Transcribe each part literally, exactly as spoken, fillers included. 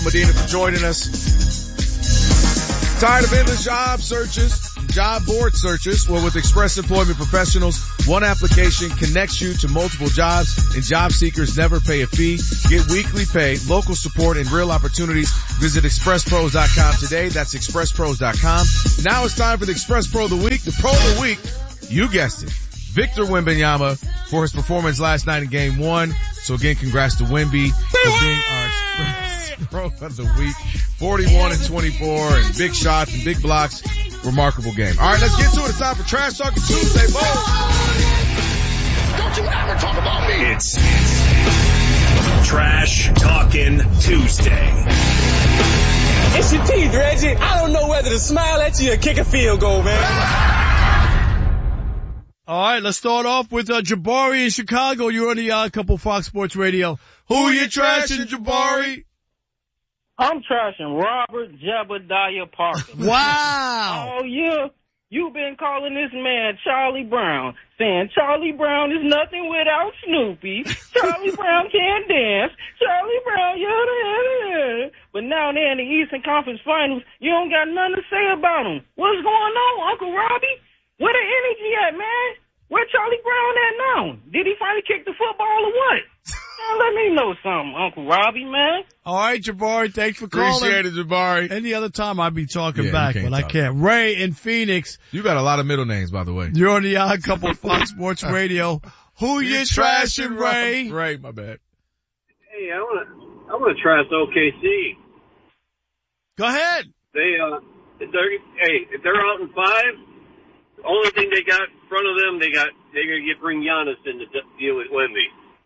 Medina for joining us. Tired of endless job searches, job board searches? Well, with Express Employment Professionals, one application connects you to multiple jobs, and job seekers never pay a fee. Get weekly pay, local support, and real opportunities. Visit express pros dot com today. That's express pros dot com. Now it's time for the Express Pro of the Week. The Pro of the Week, you guessed it, Victor Wembanyama for his performance last night in Game One. So again, congrats to Wemby for being our Express Pro of the Week. forty-one and twenty-four and big shots and big blocks. Remarkable game. All right, let's get to it. It's time for Trash Talking Tuesday. Boom. Don't you ever talk about me. It's, it's Trash Talking Tuesday. It's your teeth, Reggie. I don't know whether to smile at you or kick a field goal, man. All right, let's start off with uh, Jabari in Chicago. You're on the Odd Couple Fox Sports Radio. Who, Who are you trashing, Jabari? I'm trashing Robert Jebediah Parker. Wow. Oh, yeah. You've been calling this man Charlie Brown, saying Charlie Brown is nothing without Snoopy. Charlie Brown can't dance. Charlie Brown, yada, yada, yada. But now they're in the Eastern Conference Finals. You don't got nothing to say about them. What's going on, Uncle Robbie? Where the energy at, man? Where Charlie Brown at now? Did he finally kick the football or what? Man, let me know something, Uncle Robbie, man. All right, Jabari, thanks for calling. Appreciate it, Jabari. Any other time I'd be talking Yeah, back, you but can't I talk. can't. Ray in Phoenix. You got a lot of middle names, by the way. You're on the Odd Couple Fox Sports Radio. Who you trashing, Ray? Ray, my bad. Hey, I want to I want to trash O K C. Go ahead. They uh, they're hey, if they're out in five, the only thing they got in front of them, they got they're gonna get bring Giannis in to deal with Wemby.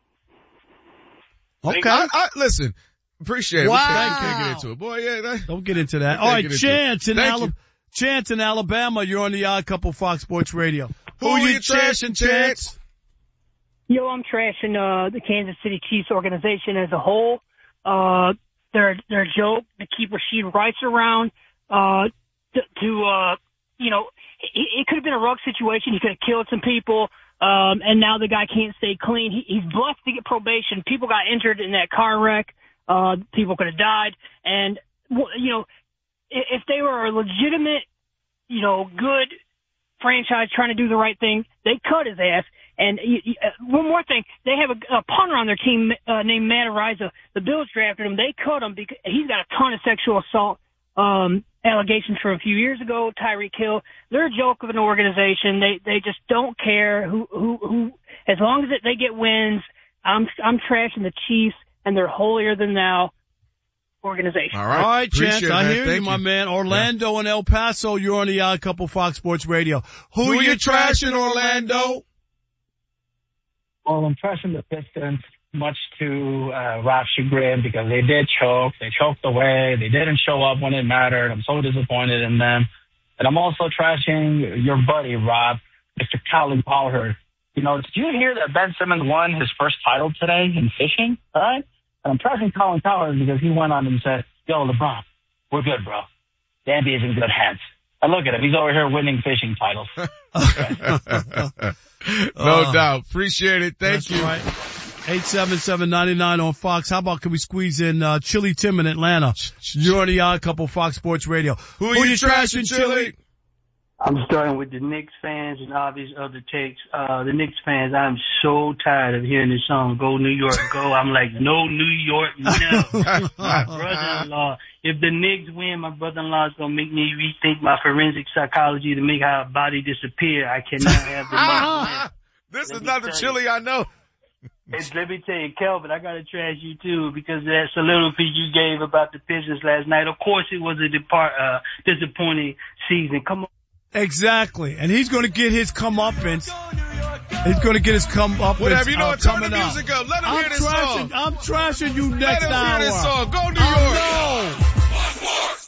Okay. I, I, listen, appreciate it. Wow. We can't, can't get into it. Boy, yeah. That, Don't get into that. We All can't right, get into Chance it. in, Thank Ala- you. Chance in Alabama. You're on the Odd Couple Fox Sports Radio. Who, Who you trashing, Chance? Yo, I'm trashing uh, the Kansas City Chiefs organization as a whole. Uh, their their joke to keep Rashid Rice around. Uh, to, to uh, you know, it, it could have been a rug situation. He could have killed some people. Um, and now the guy can't stay clean. He, he's blessed to get probation. People got injured in that car wreck. Uh, people could have died. And, you know, if, if they were a legitimate, you know, good franchise trying to do the right thing, they cut his ass. And uh, one more thing, they have a, a punter on their team uh, named Matt Ariza. The Bills drafted him. They cut him because he's got a ton of sexual assault um, allegations from a few years ago. Tyreek Hill. They're a joke of an organization. They they just don't care who who who. As long as it, they get wins, I'm I'm trashing the Chiefs and their holier than thou organization. All right, All right, Chance. Appreciate it, I man. hear Thank you, my you. man. Orlando yeah. and El Paso. You're on the Odd Couple Fox Sports Radio. Who, Who you you trashing, Orlando? Well, I'm trashing the Pistons, much to uh, Rob's chagrin, because they did choke. They choked away. They didn't show up when it mattered. I'm so disappointed in them. And I'm also trashing your buddy, Rob, Mister Colin Cowherd. You know, did you hear that Ben Simmons won his first title today in fishing? All right? And I'm trashing Colin Cowherd because he went on and said, yo, LeBron, we're good, bro. The N B A is in good hands. And look at him. He's over here winning fishing titles. No Uh, doubt. Appreciate it. Thank That's you. right. eight seven seven, nine nine on Fox. How about can we squeeze in uh, Chili Tim in Atlanta? You're on the Odd Couple Fox Sports Radio. Who are you trashing, Chili? I'm starting with the Knicks fans and all these other takes. Uh, the Knicks fans, I'm so tired of hearing this song, Go New York, Go. I'm like, no New York, no. My brother-in-law, if the Knicks win, my brother-in-law is going to make me rethink my forensic psychology to make our body disappear. I cannot have the Knicks win. This Let is me not the tell Chili I know. It's, let me tell you, Kelvin, I got to trash you too because of that soliloquy you gave about the Pistons last night. Of course, it was a depart, uh, disappointing season. Come on. Exactly. And he's going to get his comeuppance. He's going to get his comeuppance. Whatever. You know uh, what? Turn the coming music up. up. Let him I'm hear this trashing, song. I'm trashing you Let next him hour. hear this song. Go New York. I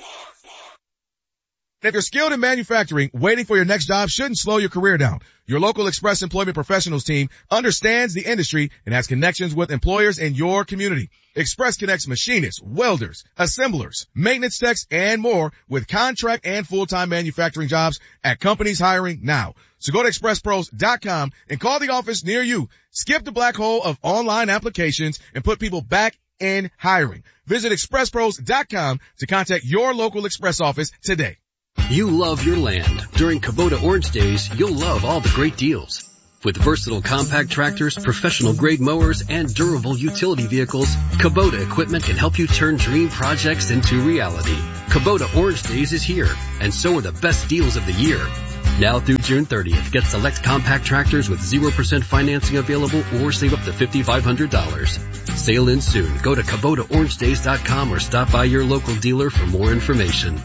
If you're skilled in manufacturing, waiting for your next job shouldn't slow your career down. Your local Express Employment Professionals team understands the industry and has connections with employers in your community. Express connects machinists, welders, assemblers, maintenance techs, and more with contract and full-time manufacturing jobs at companies hiring now. So go to express pros dot com and call the office near you. Skip the black hole of online applications and put people back in hiring. Visit express pros dot com to contact your local Express office today. You love your land. During Kubota Orange Days, you'll love all the great deals. With versatile compact tractors, professional grade mowers, and durable utility vehicles, Kubota equipment can help you turn dream projects into reality. Kubota Orange Days is here, and so are the best deals of the year. Now through June thirtieth, get select compact tractors with zero percent financing available or save up to five thousand five hundred dollars. Sale ends soon. Go to Kubota Orange Days dot com or stop by your local dealer for more information.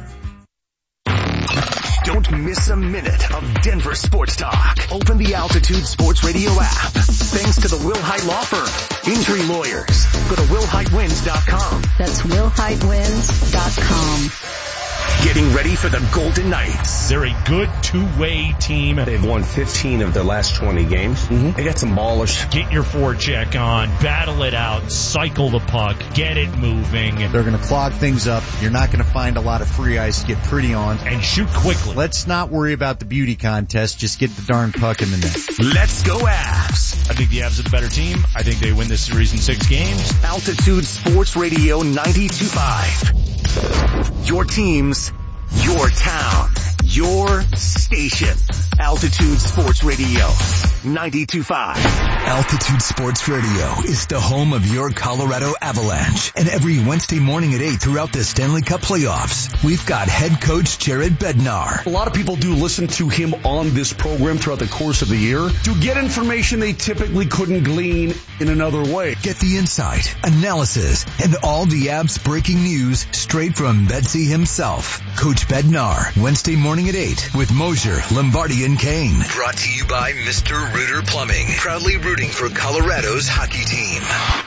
Don't miss a minute of Denver sports talk. Open the Altitude Sports Radio app. Thanks to the Will Hite Law Firm. Injury lawyers. Go to will hite wins dot com. That's will hite wins dot com. Getting ready for the Golden Knights. They're a good two-way team. They've won fifteen of their last twenty games. Mm-hmm. They got some ballers. Get your forecheck on, battle it out, cycle the puck, get it moving. They're going to clog things up. You're not going to find a lot of free ice to get pretty on. And shoot quickly. Let's not worry about the beauty contest. Just get the darn puck in the net. Let's go Avs. I think the Avs are the better team. I think they win this series in six games. Altitude Sports Radio ninety-two point five. Your teams, your town, your station. Altitude Sports Radio ninety-two point five. Altitude Sports Radio is the home of your Colorado Avalanche. And every Wednesday morning at eight throughout the Stanley Cup playoffs, we've got head coach Jared Bednar. A lot of people do listen to him on this program throughout the course of the year to get information they typically couldn't glean in another way. Get the insight, analysis, and all the Avs breaking news straight from Bedsy himself. Coach Bednar, Wednesday morning at eight with Mosier, Lombardi, and Kane. Brought to you by Mister Rooter Plumbing, proudly rooting for Colorado's hockey team.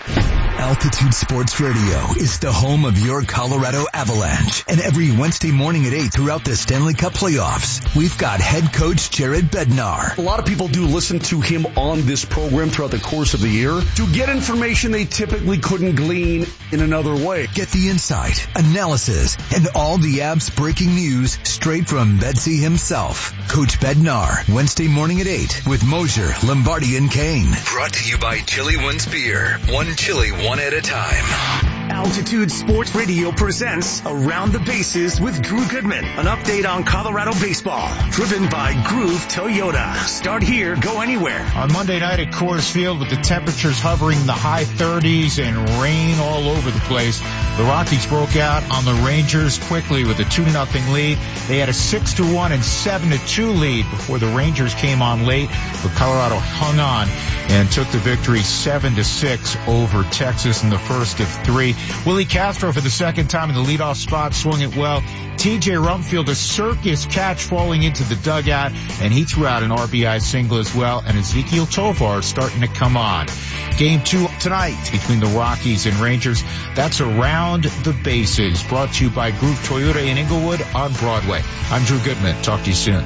Altitude Sports Radio is the home of your Colorado Avalanche. And every Wednesday morning at eight throughout the Stanley Cup playoffs, we've got head coach Jared Bednar. A lot of people do listen to him on this program throughout the course of the year to get information they typically couldn't glean in another way. Get the insight, analysis, and all the Avs breaking news straight from Bedsy himself. Coach Bednar, Wednesday morning at eight with Mosier, Lombardi, and Kane. Brought to you by Chili One's Beer. One chili, one at a time. Altitude Sports Radio presents Around the Bases with Drew Goodman. An update on Colorado baseball. Driven by Groove Toyota. Start here, go anywhere. On Monday night at Coors Field with the temperatures hovering in the high thirties and rain all over the place, the Rockies broke out on the Rangers quickly with a two to nothing lead. They had a six to one and seven to two lead before the Rangers came on late, but Colorado hung on and took the victory seven to six over Texas in the first of three. Willie Castro for the second time in the leadoff spot swung it well. T J Rumfield, a circus catch falling into the dugout, and he threw out an R B I single as well, and Ezekiel Tovar starting to come on. Game two tonight between the Rockies and Rangers. That's Around the Bases, brought to you by Groove Toyota in Inglewood on Broadway. I'm Drew Goodman. Talk to you soon.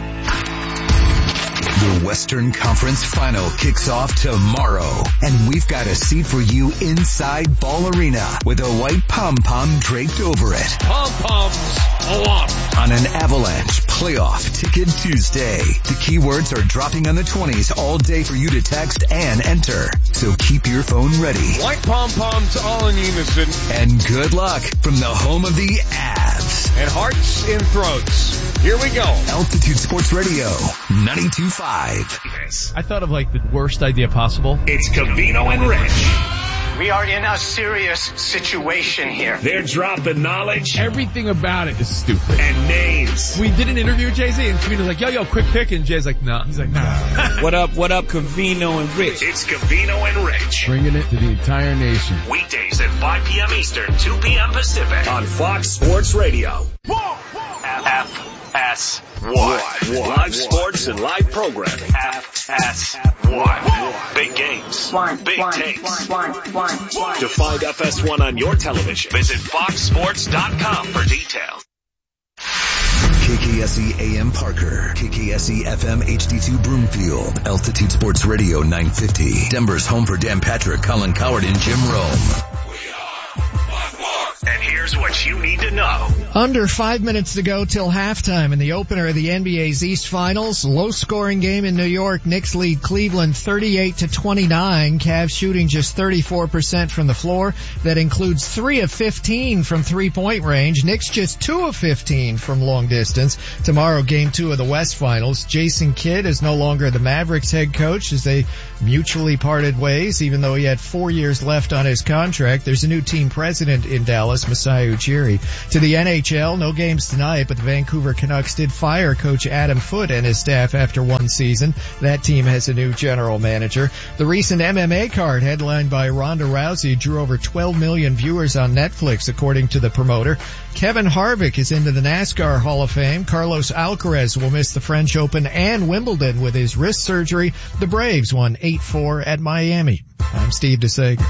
The Western Conference Final kicks off tomorrow, and we've got a seat for you inside Ball Arena with a white pom-pom draped over it. Pom-poms along. On an Avalanche Playoff Ticket Tuesday. The keywords are dropping on the twenties all day for you to text and enter. So keep your phone ready. White pom-poms all in unison. And good luck from the home of the Avs. And hearts in throats. Here we go. Altitude Sports Radio, ninety-two point five. I thought of like the worst idea possible. It's Covino and Rich. We are in a serious situation here. They're dropping knowledge. Everything about it is stupid. And names. We did an interview with Jay-Z, and Covino's like, yo, yo, quick pick, and Jay's like, nah. He's like, nah. What up, what up, Covino and Rich? It's Covino and Rich. Bringing it to the entire nation. Weekdays at five p.m. Eastern, two p.m. Pacific. On Fox Sports Radio. F S one. Live sports and live programming. F S one. Big games. Big takes. To find F S one on your television, visit fox sports dot com for details. K K S E A M Parker, K K S E F M H D two Broomfield, Altitude Sports Radio nine fifty, Denver's home for Dan Patrick, Colin Coward, and Jim Rome. We are Fox Sports. And here's what you need to know. Under five minutes to go till halftime in the opener of the N B A's East Finals. Low scoring game in New York. Knicks lead Cleveland thirty-eight to twenty-nine. Cavs shooting just thirty-four percent from the floor. That includes three of fifteen from three point range. Knicks just two of fifteen from long distance. Tomorrow, game two of the West Finals. Jason Kidd is no longer the Mavericks head coach as they mutually parted ways, even though he had four years left on his contract. There's a new team president in Dallas, Masai Ujiri. To the N H L, no games tonight, but the Vancouver Canucks did fire coach Adam Foote and his staff after one season. That team has a new general manager. The recent M M A card, headlined by Ronda Rousey, drew over twelve million viewers on Netflix, according to the promoter. Kevin Harvick is into the NASCAR Hall of Fame. Carlos Alcaraz will miss the French Open and Wimbledon with his wrist surgery. The Braves won eight four at Miami. I'm Steve DeSager.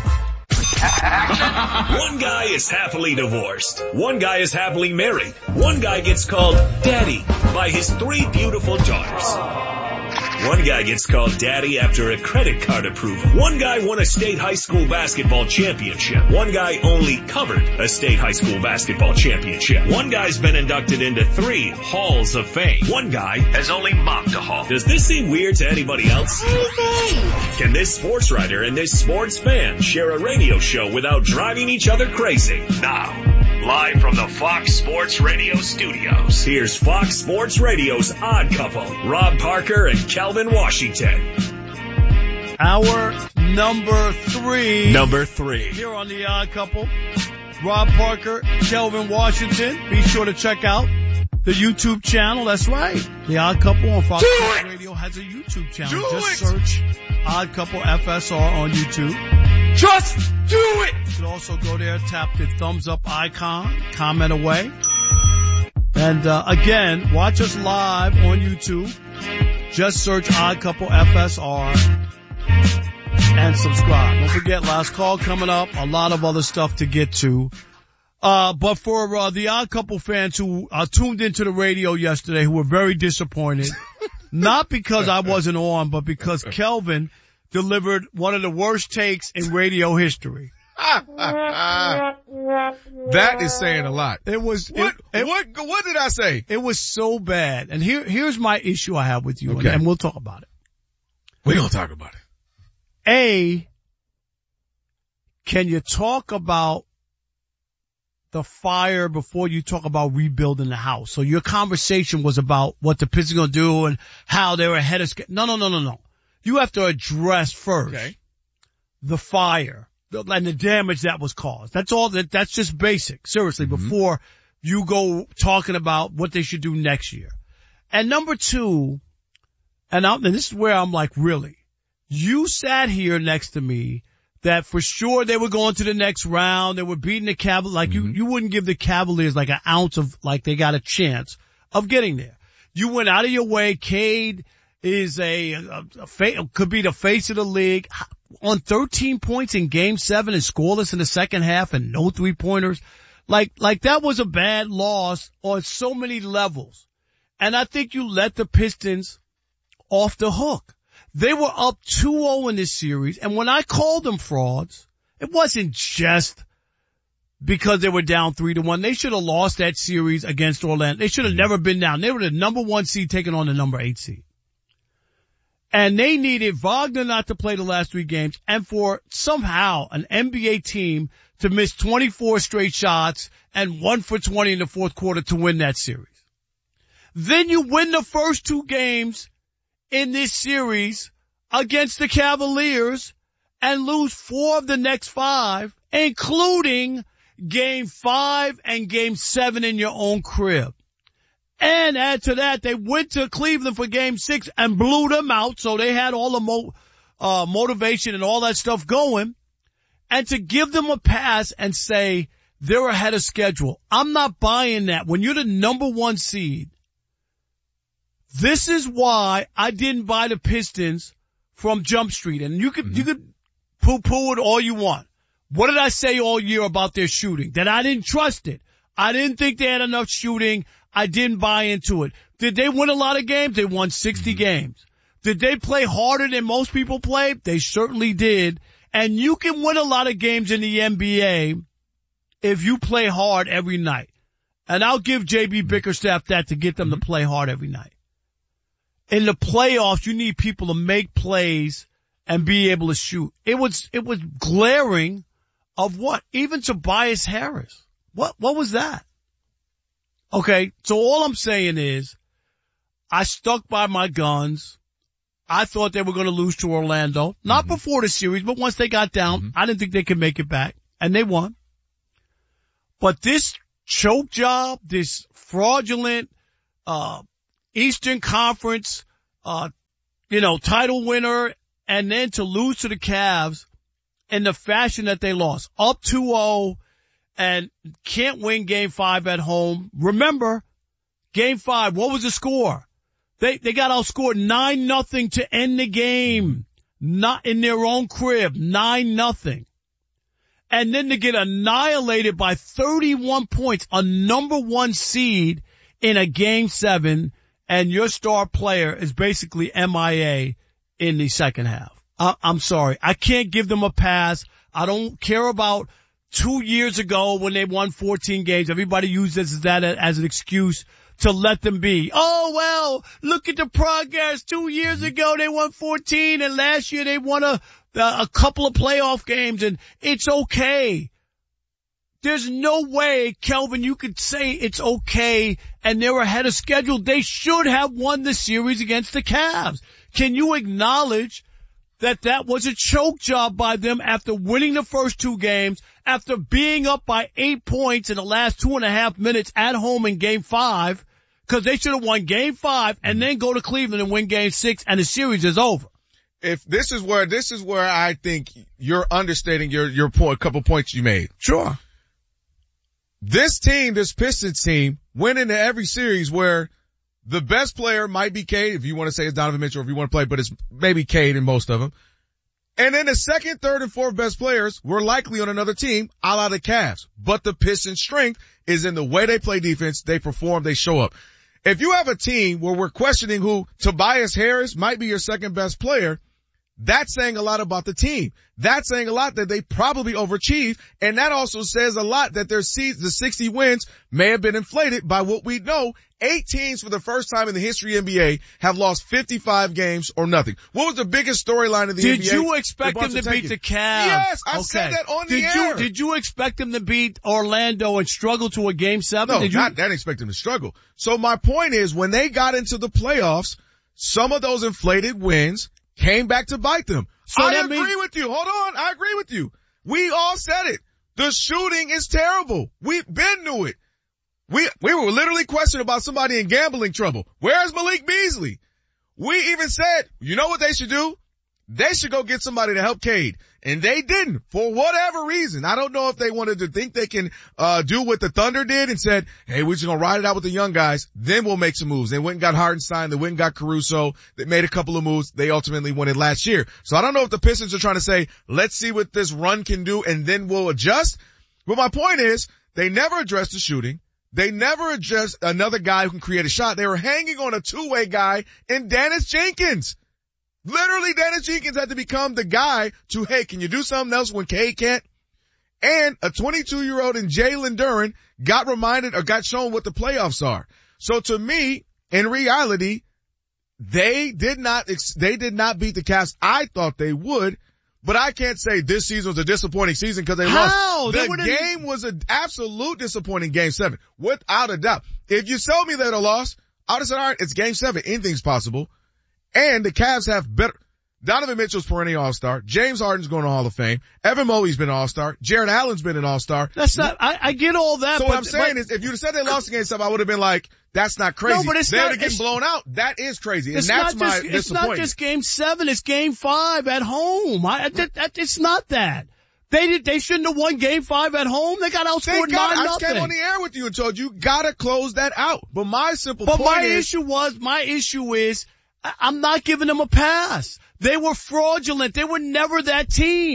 One guy is happily divorced. One guy is happily married. One guy gets called daddy by his three beautiful daughters. One guy gets called daddy after a credit card approval. One guy won a state high school basketball championship. One guy only covered a state high school basketball championship. One guy's been inducted into three halls of fame. One guy has only mopped a hall. Does this seem weird to anybody else? Can this sports writer and this sports fan share a radio show without driving each other crazy? Now, live from the Fox Sports Radio studios, here's Fox Sports Radio's Odd Couple, Rob Parker and Calvin Washington. Our number three. Number three. Here on the Odd Couple, Rob Parker, Calvin Washington. Be sure to check out the YouTube channel. That's right. The Odd Couple on Fox Sports Radio has a YouTube channel. Do Just it. search Odd Couple F S R on YouTube. Just do it! You can also go there, tap the thumbs up icon, comment away. And, uh, again, watch us live on YouTube. Just search Odd Couple F S R and subscribe. Don't forget, last call coming up. A lot of other stuff to get to. Uh, but for, uh, the Odd Couple fans who, uh, tuned into the radio yesterday who were very disappointed, not because I wasn't on, but because Kelvin delivered one of the worst takes in radio history. That is saying a lot. It was, What, it, it, what, what did I say? it was so bad. And here, here's my issue I have with you, Okay. and, and we'll talk about it. We're gonna talk about it. A, can you talk about the fire before you talk about rebuilding the house? So your conversation was about what the Pistons are going to do and how they were ahead of schedule. No, no, no, no, no. You have to address first Okay. the fire and the damage that was caused. That's all that, that's just basic. Seriously, Mm-hmm. before you go talking about what they should do next year. And number two, and, I'm, and this is where I'm like, really, you sat here next to me that for sure they were going to the next round. They were beating the Cavaliers. Like Mm-hmm. you, you wouldn't give the Cavaliers like an ounce of, like they got a chance of getting there. You went out of your way. Cade is a, a, a fa- could be the face of the league on thirteen points in game seven and scoreless in the second half and no three pointers. Like, like that was a bad loss on so many levels. And I think you let the Pistons off the hook. They were up two oh in this series, and when I called them frauds, it wasn't just because they were down three to one. They should have lost that series against Orlando. They should have never been down. They were the number one seed taking on the number eight seed. And they needed Wagner not to play the last three games and for somehow an N B A team to miss twenty-four straight shots and one for twenty in the fourth quarter to win that series. Then you win the first two games in this series against the Cavaliers and lose four of the next five, including game five and game seven in your own crib. And add to that, they went to Cleveland for game six and blew them out, so they had all the mo- uh, motivation and all that stuff going. And to give them a pass and say they're ahead of schedule, I'm not buying that. When you're the number one seed, this is why I didn't buy the Pistons from Jump Street. And you could, mm-hmm. you could poo-poo it all you want. What did I say all year about their shooting? That I didn't trust it. I didn't think they had enough shooting. I didn't buy into it. Did they win a lot of games? They won sixty mm-hmm. games. Did they play harder than most people play? They certainly did. And you can win a lot of games in the N B A if you play hard every night. And I'll give J B Bickerstaff that to get them to play hard every night. In the playoffs, you need people to make plays and be able to shoot. It was, it was glaring of what? Even Tobias Harris. What, what was that? Okay. So all I'm saying is I stuck by my guns. I thought they were going to lose to Orlando. Not mm-hmm. before the series, but once they got down, mm-hmm. I didn't think they could make it back. And they won. But this choke job, this fraudulent, uh, Eastern Conference, uh, you know, title winner, and then to lose to the Cavs in the fashion that they lost, up two oh and can't win game five at home. Remember, game five, what was the score? They, they got outscored nine nothing to end the game. Not in their own crib, nine nothing. And then to get annihilated by thirty-one points, a number one seed in a game seven, and your star player is basically M I A in the second half. I, I'm sorry. I can't give them a pass. I don't care about two years ago when they won fourteen games. Everybody uses that as an excuse to let them be. Oh, well, look at the progress. Two years ago they won fourteen, and last year they won a, a couple of playoff games, and it's okay. There's no way, Kelvin, you could say it's okay and they're ahead of schedule. They should have won the series against the Cavs. Can you acknowledge that that was a choke job by them after winning the first two games, after being up by eight points in the last two and a half minutes at home in game five, because they should have won game five and then go to Cleveland and win game six, and the series is over. If this is where, this is where I think you're understating your, your point, a couple points you made. Sure. This team, this Pistons team, went into every series where the best player might be Cade, if you want to say it's Donovan Mitchell, if you want to play, but it's maybe Cade in most of them. And then the second, third, and fourth best players were likely on another team, a la the Cavs. But the Pistons' strength is in the way they play defense, they perform, they show up. If you have a team where we're questioning who Tobias Harris might be your second best player, that's saying a lot about the team. That's saying a lot that they probably overachieved, and that also says a lot that their season, the sixty wins may have been inflated by what we know. Eight teams for the first time in the history of the N B A have lost fifty-five games or nothing. What was the biggest storyline of the did N B A? Did you expect them to beat the Cavs? Yes, I okay. said that on did the you, air. Did you expect them to beat Orlando and struggle to a game seven? No, did you? not that. I didn't expect them to struggle. So my point is, when they got into the playoffs, some of those inflated wins came back to bite them. So I agree means- with you. Hold on. I agree with you. We all said it. The shooting is terrible. We've been knew it. We, we were literally questioning about somebody in gambling trouble. Where's Malik Beasley? We even said, you know what they should do? They should go get somebody to help Cade. And they didn't, for whatever reason. I don't know if they wanted to think they can, uh, do what the Thunder did and said, hey, we're just gonna ride it out with the young guys. Then we'll make some moves. They went and got Hartenstein. They went and got Caruso. They made a couple of moves. They ultimately won it last year. So I don't know if the Pistons are trying to say, let's see what this run can do and then we'll adjust. But my point is, they never addressed the shooting. They never addressed another guy who can create a shot. They were hanging on a two-way guy in Dennis Jenkins. Literally, Dennis Jenkins had to become the guy to, hey, can you do something else when Cade can't? And a twenty-two-year-old in Jalen Duren got reminded or got shown what the playoffs are. So to me, in reality, they did not, they did not beat the Cavs. I thought they would, but I can't say this season was a disappointing season because they How? lost. They The game was an absolute disappointing game seven, without a doubt. If you told me they'd have lost, I would have said, all right, it's game seven. Anything's possible. And the Cavs have better. Donovan Mitchell's perennial All-Star. James Harden's going to Hall of Fame. Evan Mobley's been an All-Star. Jared Allen's been an All-Star. That's not, I, I get all that. So but, what I'm saying but, is, if you'd have said they lost against something, I would have been like, that's not crazy. No, but it's they not, would have getting blown out. That is crazy. And it's that's not my just, disappointment. It's not just game seven, it's game five at home. I, that, that, it's not that. They did, they shouldn't have won game five at home. They got outscored they got, nine I just nothing. came on the air with you and told you, gotta close that out. But my simple but point my is. issue was, my issue is, I'm not giving them a pass. They were fraudulent. They were never that team.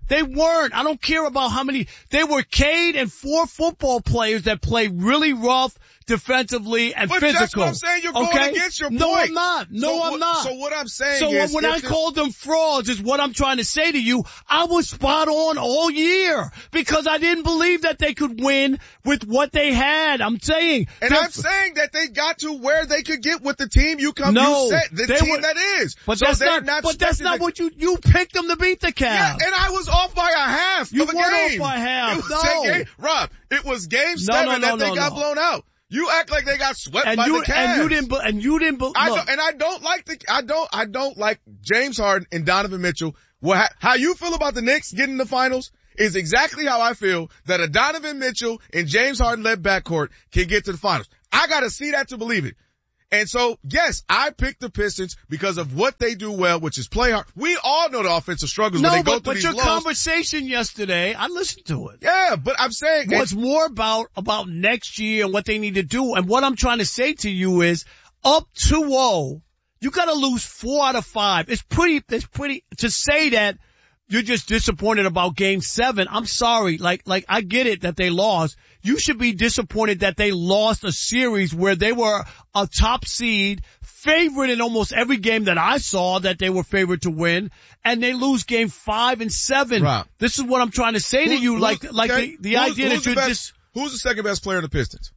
They weren't. I don't care about how many. They were Cade and four football players that play really rough defensively and but physical. That's what I'm saying. You're okay? going against your point. No, I'm not. No, so I'm what, not. So what I'm saying so is. So when I called them frauds is what I'm trying to say to you. I was spot on all year because I didn't believe that they could win with what they had. I'm saying. And I'm saying that they got to where they could get with the team you come, no, you set, the they team were, that is. But so that's not, not, but that's not the, what you, you picked them to beat the Cavs. Yeah, and I was off by a half you of a weren't game. off by half. It was no. game, Rob, it was game no, seven no, no, that they no, got no. blown out. You act like they got swept and by you, the Cavs. And you didn't, and you didn't, look. I don't, and I don't like the, I don't, I don't like James Harden and Donovan Mitchell. Well, how you feel about the Knicks getting the finals is exactly how I feel that a Donovan Mitchell and James Harden led backcourt can get to the finals. I gotta see that to believe it. And so, yes, I picked the Pistons because of what they do well, which is play hard. We all know the offensive struggles no, when they but, go through but these your lows. conversation yesterday, I listened to it. Yeah, but I'm saying was more about about next year and what they need to do. And what I'm trying to say to you is, up two oh, you got to lose four out of five. It's pretty. It's pretty to say that you're just disappointed about Game Seven. I'm sorry. Like like I get it that they lost. You should be disappointed that they lost a series where they were a top seed, favorite in almost every game that I saw that they were favored to win, and they lose game five and seven. Right. This is what I'm trying to say who, to you. Like, like okay. the, the who's, idea who's that you're best, just. Who's the second best player in the Pistons?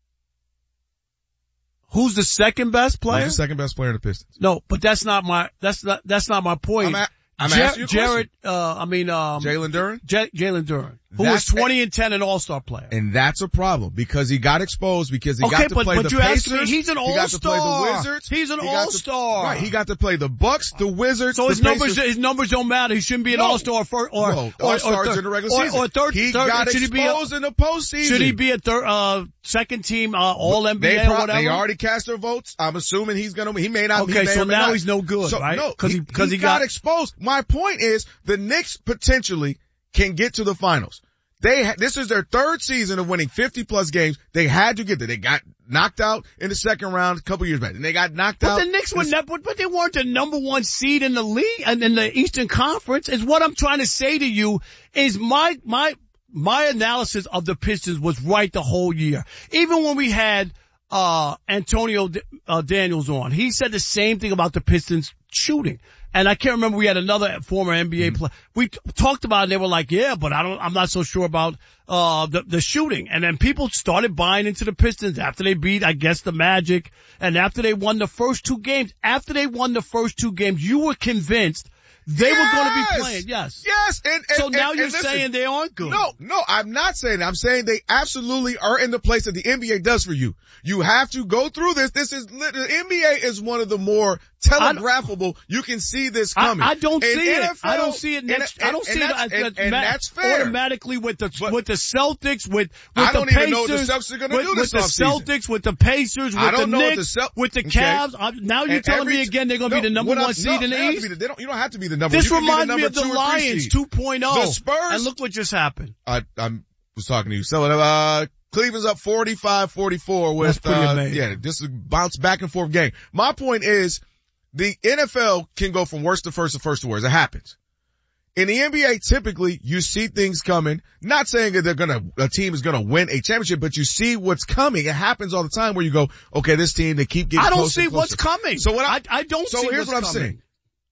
Who's the second best player? Who's the second best player in the Pistons? No, but that's not my, that's not, that's not my point. I'm, at, I'm Jer- asking you a Jared, uh, I mean, um. Jalen Duren? J- Jalen Duren. Who That's was twenty and ten an all-star player. And that's a problem because he got exposed because he okay, got to but, play but the you Pacers. Me, he's an all-star. He got to play the Wizards. He's an he all-star. To, right, he got to play the Bucks, the Wizards, So the his numbers, Pacers. his numbers don't matter. He shouldn't be an no. all-star for, or, no, or, all-stars or, or, in the regular or, season. Or third, he third, got should exposed he be a, in the postseason. Should he be a third, uh, second team, uh, all N B A they or pro- whatever? They already cast their votes. I'm assuming he's gonna, he may not. Okay, he may so or may now not. he's no good, so, right? No, Cause he, cause he, he got, got exposed. My point is the Knicks potentially can get to the finals. They ha- this is their third season of winning fifty plus games. They had to get there. They got knocked out in the second round a couple years back, and they got knocked but out. But the Knicks were never, but they weren't the number one seed in the league and in the Eastern Conference. Is what I'm trying to say to you is my my my analysis of the Pistons was right the whole year. Even when we had uh Antonio uh, Daniels on, he said the same thing about the Pistons shooting. And I can't remember, we had another former N B A mm-hmm. player. We t- talked about it and they were like, yeah, but I don't, I'm not so sure about, uh, the, the shooting. And then people started buying into the Pistons after they beat, I guess, the Magic. And after they won the first two games, after they won the first two games, you were convinced they yes! were going to be playing. Yes. Yes. And, and, so now and, you're and listen, saying they aren't good. No, no, I'm not saying that. I'm saying they absolutely are in the place that the N B A does for you. You have to go through this. This is, the N B A is one of the more telegraphable. You can see this coming. I, I don't in see N F L, it. I don't see it next. And, I don't and see that's, it and, and that's fair. Automatically with the, but, with the Celtics, with, with I don't the Pacers, even know what the Celtics are going to do this with offseason. the Celtics, with the Pacers, with I don't the know Knicks, what the Cel- with the okay. Cavs. I, now you're and telling every, me again they're going to no, be the number one I, seed no, in the they East? The, they don't, you don't have to be the number This one. reminds me of the two Lions two point oh. The Spurs. And look what just happened. I, I was talking to you. So, uh, Cleveland's up forty-five forty-four with, That's pretty uh, amazing. yeah, this is a bounce back and forth game. My point is the N F L can go from worst to first to first to worst. It happens. In the N B A, typically you see things coming. Not saying that they're gonna, a team is gonna win a championship, but you see what's coming. It happens all the time where you go, okay, this team, they keep getting I don't closer see and closer. what's coming. So what I, I, I don't so see here's what's what I'm coming. saying.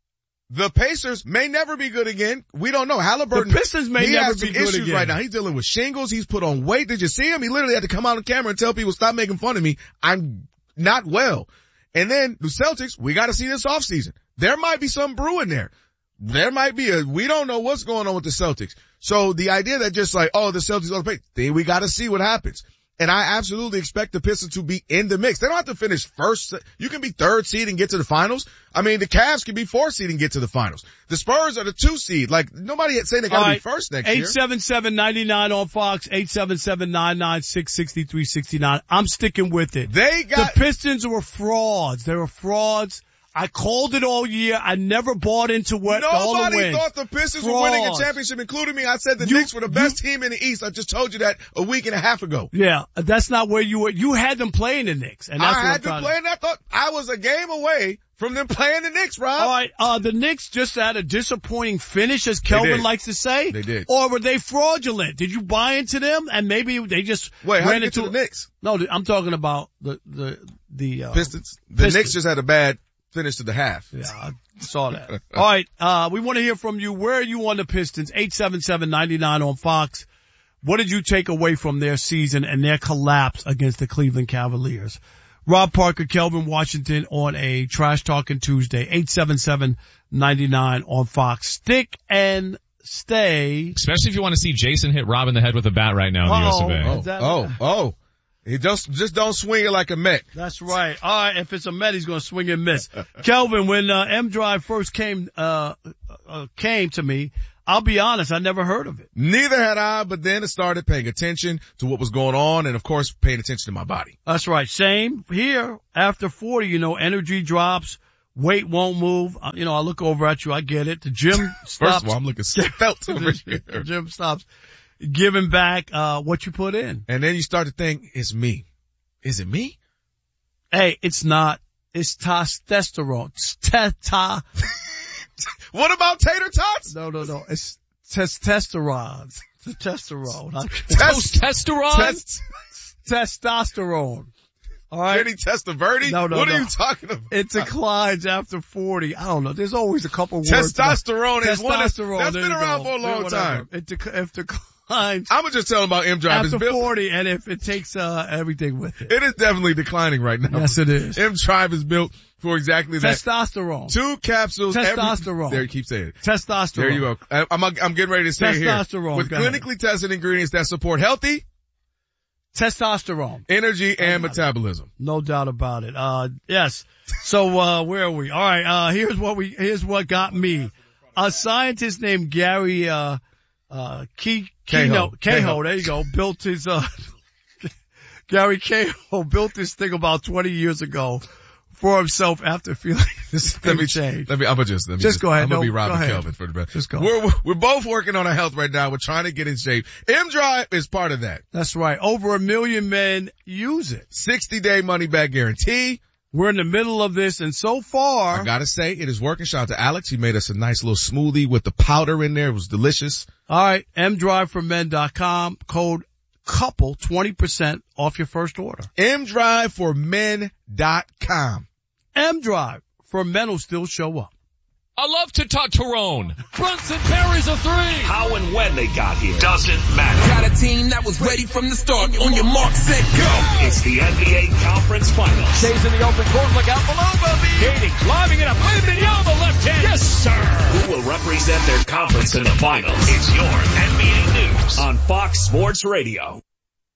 The Pacers may never be good again. We don't know. Halliburton. The Pistons may he never has be some good issues again. right now. He's dealing with shingles. He's put on weight. Did you see him? He literally had to come out on camera and tell people, stop making fun of me. I'm not well. And then the Celtics, we got to see this offseason. There might be some brewing there. There might be a, we don't know what's going on with the Celtics. So the idea that just like, oh, the Celtics are the Pacers, we got to see what happens. And I absolutely expect the Pistons to be in the mix. They don't have to finish first. You can be third seed and get to the finals. I mean, the Cavs can be fourth seed and get to the finals. The Spurs are the two seed. Like, nobody had saying they got to right. be first next eight year. eight seven seven, nine nine on Fox, eight seven seven, nine nine six, six three six nine. I'm sticking with it. They got. The Pistons were frauds. They were frauds. I called it all year. I never bought into what all the Nobody wins. thought the Pistons Frauds. were winning a championship, including me. I said the You- Knicks were the best team in the East. I just told you that a week and a half ago. Yeah, that's not where you were. You had them playing the Knicks, and that's I what had I'm to trying play, and I thought I was a game away from them playing the Knicks, Rob. All right, uh, the Knicks just had a disappointing finish, as Kelvin did. likes to say. They did. Or were they fraudulent? Did you buy into them? And maybe they just Wait, how ran did you get into to the Knicks? No, I'm talking about the the the uh, Pistons. The Pistons. Knicks just had a bad finish to the half. Yeah, I saw that. All right, uh, we want to hear from you. Where are you on the Pistons? eight seven seven, nine nine on Fox. What did you take away from their season and their collapse against the Cleveland Cavaliers? Rob Parker, Kelvin Washington on a Trash Talking Tuesday, eight seven seven, nine nine on Fox. Stick and stay. Especially if you want to see Jason hit Rob in the head with a bat right now in the U S of A. Oh, that- oh, oh. He just, just don't swing it like a Met. That's right. All right, if it's a Met, he's going to swing and miss. Kelvin, when uh, M Drive first came uh, uh came to me, I'll be honest, I never heard of it. Neither had I, but then I started paying attention to what was going on and, of course, paying attention to my body. That's right. Same here. After forty, you know, energy drops, weight won't move. Uh, you know, I look over at you, I get it. The gym stops. First of all, I'm looking felt over here. The gym stops giving back uh what you put in. And then you start to think, it's me. Is it me? Hey, it's not. It's testosterone. It's teta. What about tater tots? No, no, no. It's testosterone. It's testosterone. not- Testosterone? Test, Testosterone. All right. Jenny Testaverde? No, no, What no. are you talking about? It declines after forty. I don't know. There's always a couple words. Testosterone is one that's, Testosterone. that's there been you around go. for a long Whatever. time. It dec- if declines I'm gonna just tell him about M Drive. after It's built- forty, and if it takes uh everything with it. It is definitely declining right now. Yes, it is. M Drive is built for exactly that. Testosterone. Two capsules. every- Testosterone. There, you keep saying it. Testosterone. There you go. I, I'm, I'm getting ready to say it here. Testosterone. With Go ahead. clinically tested ingredients that support healthy Testosterone. energy and metabolism. No doubt about it. Uh, yes. So, uh, where are we? All right. Uh, here's what we, here's what got me. A scientist named Gary, uh, uh, Key, Cahill. Cahill, Cahill, Cahill. there you go, built his, uh, Gary Cahill built this thing about twenty years ago for himself after feeling this Let me change. Let me, I'm gonna just, let me Just go ahead. I'm gonna No, be Rob go and ahead. Kelvin for the best. Just go. We're, we're both working on our health right now. We're trying to get in shape. M Drive is part of that. That's right. Over a million men use it. sixty day money back guarantee. We're in the middle of this, and so far, I gotta say, it is working. Shout out to Alex. He made us a nice little smoothie with the powder in there. It was delicious. all right, m drive for men dot com, code COUPLE, twenty percent off your first order. M Drive for men dot com. M-Drive, for men who still show up. I love to talk Tyrone. Brunson parries a three. How and when they got here doesn't matter. Got a team that was ready from the start. On your mark, set, go. It's the N B A Conference Finals. Stays in the open court. Look out below, Bobby. Katie lobbing it up. Wembanyama left hand. Yes, sir. Who will represent their conference in the finals? It's your N B A News on Fox Sports Radio.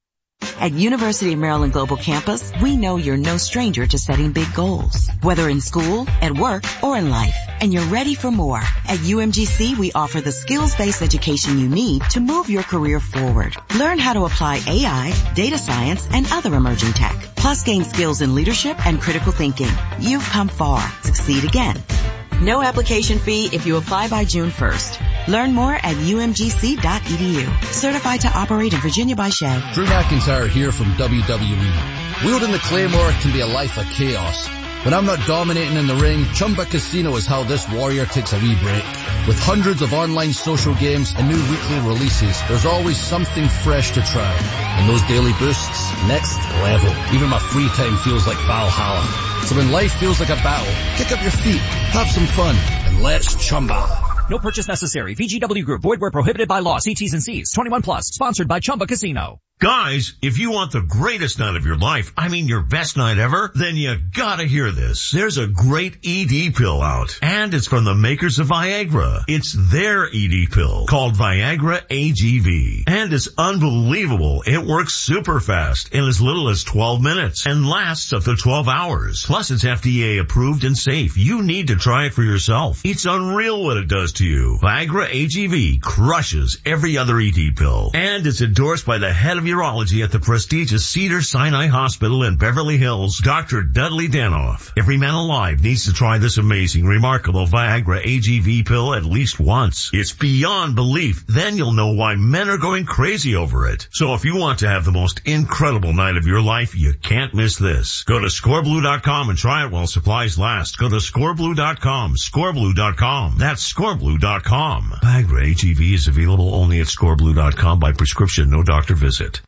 At University of Maryland Global Campus, we know you're no stranger to setting big goals, whether in school, at work, or in life, and you're ready for more. At U M G C, we offer the skills-based education you need to move your career forward. Learn how to apply A I, data science, and other emerging tech, plus gain skills in leadership and critical thinking. You've come far. Succeed again. No application fee if you apply by June first. Learn more at u m g c dot e d u. Certified to operate in Virginia by Shea. Drew McIntyre here from W W E. Wielding the Claymore can be a life of chaos. When I'm not dominating in the ring, Chumba Casino is how this warrior takes a wee break. With hundreds of online social games and new weekly releases, there's always something fresh to try. And those daily boosts, next level. Even my free time feels like Valhalla. So when life feels like a battle, kick up your feet, have some fun, and let's Chumba. No purchase necessary. V G W Group. Void where prohibited by law. See T's and C's. twenty-one plus. Sponsored by Chumba Casino. Guys, if you want the greatest night of your life, I mean your best night ever, then you gotta hear this. There's a great E D pill out, and it's from the makers of Viagra. It's their E D pill called Viagra A G V, and it's unbelievable. It works super fast in as little as twelve minutes and lasts up to twelve hours. Plus, it's F D A approved and safe. You need to try it for yourself. It's unreal what it does to you. Viagra A G V crushes every other E D pill, and it's endorsed by the head of urology at the prestigious Cedars-Sinai Hospital in Beverly Hills, Doctor Dudley Danoff. Every man alive needs to try this amazing, remarkable Viagra A G V pill at least once. It's beyond belief. Then you'll know why men are going crazy over it. So if you want to have the most incredible night of your life, you can't miss this. Go to score blue dot com and try it while supplies last. Go to score blue dot com, score blue dot com. That's score blue dot com. Viagra A G V is available only at score blue dot com by prescription, no doctor visit.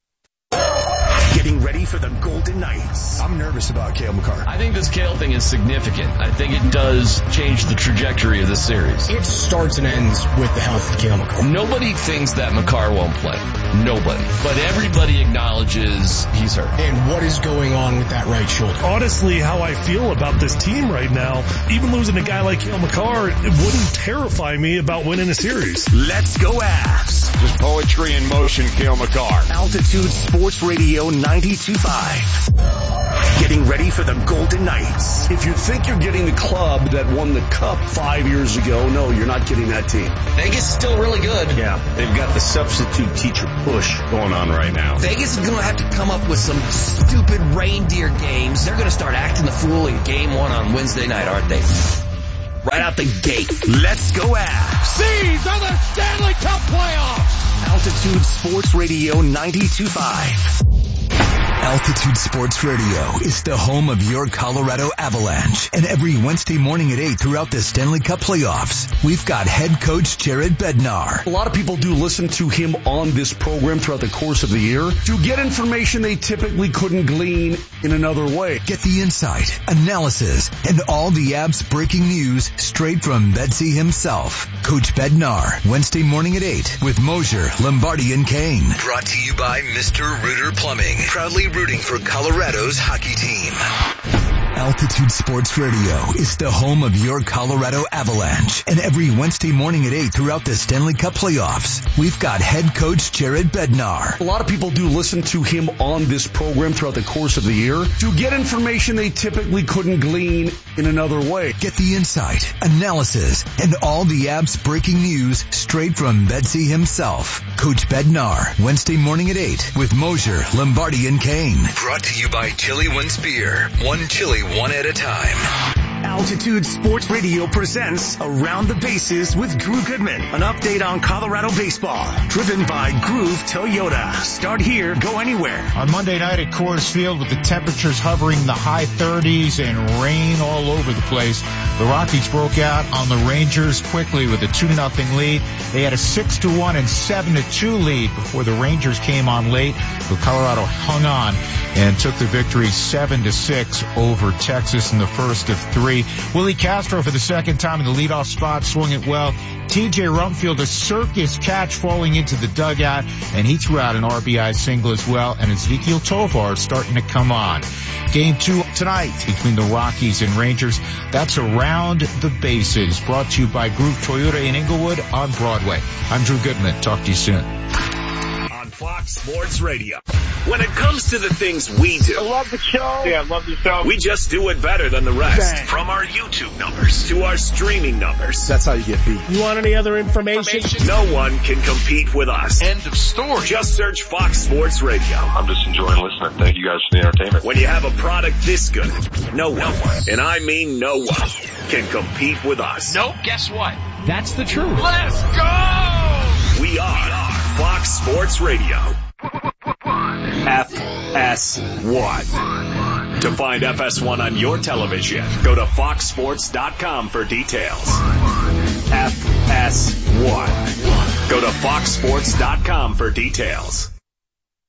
Getting ready for the Golden Knights. I'm nervous about Cale Makar. I think this Cale thing is significant. I think it does change the trajectory of this series. It starts and ends with the health of Cale Makar. Nobody thinks that Makar won't play. Nobody. But everybody acknowledges he's hurt. And what is going on with that right shoulder? Honestly, how I feel about this team right now, even losing a guy like Cale Makar, it wouldn't terrify me about winning a series. Let's go Avs. Just poetry in motion, Cale Makar. Altitude Sports Radio ninety-two point five. Getting ready for the Golden Knights. If you think you're getting the club that won the cup five years ago, no, you're not getting that team. Vegas is still really good. Yeah, they've got the substitute teacher push going on right now. Vegas is going to have to come up with some stupid reindeer games. They're going to start acting the fool in game one on Wednesday night, aren't they? Right out the gate. Let's go Avs. These are the Stanley Cup playoffs. Altitude Sports Radio ninety-two point five. Altitude Sports Radio is the home of your Colorado Avalanche. And every Wednesday morning at eight throughout the Stanley Cup playoffs, we've got head coach Jared Bednar. A lot of people do listen to him on this program throughout the course of the year to get information they typically couldn't glean in another way. Get the insight, analysis, and all the Abs breaking news straight from Betsy himself. Coach Bednar, Wednesday morning at eight with Mosier, Lombardi, and Kane. Brought to you by Mister Rooter Plumbing. Proudly rooting for Colorado's hockey team. Altitude Sports Radio is the home of your Colorado Avalanche. And every Wednesday morning at eight throughout the Stanley Cup playoffs, we've got head coach Jared Bednar. A lot of people do listen to him on this program throughout the course of the year to get information they typically couldn't glean in another way. Get the insight, analysis, and all the Abs breaking news straight from Betsy himself. Coach Bednar, Wednesday morning at eight with Mosier, Lombardi, and Kane. Brought to you by Chili Wins Beer. One chili, one at a time. Altitude Sports Radio presents Around the Bases with Drew Goodman. An update on Colorado baseball. Driven by Groove Toyota. Start here, go anywhere. On Monday night at Coors Field with the temperatures hovering the high thirties and rain all over the place, the Rockies broke out on the Rangers quickly with a two to nothing lead. They had a six to one and seven to two lead before the Rangers came on late, but Colorado hung on and took the victory seven to six over Texas in the first of three. Willie Castro for the second time in the leadoff spot, swung it well. T J Rumfield, a circus catch falling into the dugout, and he threw out an R B I single as well, and Ezekiel Tovar starting to come on. Game two tonight between the Rockies and Rangers. That's Around the Bases, brought to you by Groove Toyota in Inglewood on Broadway. I'm Drew Goodman. Talk to you soon. Fox Sports Radio. When it comes to the things we do, I love the show. Yeah, I love the show. We just do it better than the rest. Bang. From our YouTube numbers to our streaming numbers. That's how you get beat. You want any other information? No one can compete with us. End of story. Just search Fox Sports Radio. I'm just enjoying listening. Thank you guys for the entertainment. When you have a product this good, no one, and I mean no one, can compete with us. Nope, guess what? That's the truth. Let's go! We are Fox Sports Radio. F S one. To find F S one on your television, go to fox sports dot com for details. F S one. Go to fox sports dot com for details.